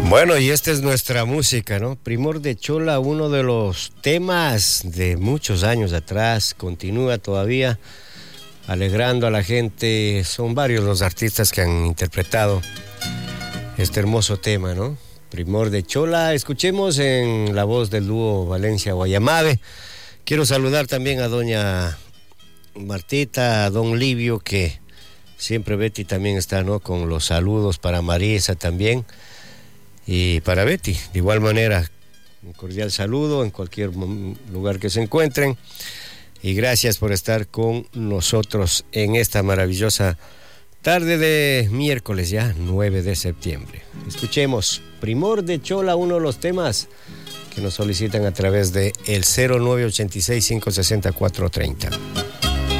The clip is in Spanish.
Bueno, y esta es nuestra música, ¿no? Primor de Chola, uno de los temas de muchos años atrás, continúa todavía alegrando a la gente. Son varios los artistas que han interpretado este hermoso tema, ¿no? Primor de Chola. Escuchemos en la voz del dúo Valencia Guayamave. Quiero saludar también a doña Martita, a don Livio, que siempre Betty también está, ¿no? Con los saludos para Marisa también. Y para Betty, de igual manera, un cordial saludo en cualquier lugar que se encuentren. Y gracias por estar con nosotros en esta maravillosa tarde de miércoles, ya 9 de septiembre. Escuchemos Primor de Chola, uno de los temas que nos solicitan a través de el 0986-560-430.